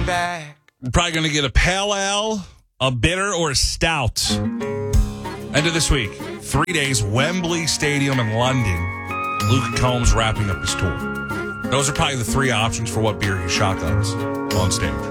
back. We're probably going to get a pale ale, a bitter, or a stout. End of this week, 3 days, Wembley Stadium in London. Luke Combs wrapping up his tour. Those are probably the three options for what beer he shotguns on stage.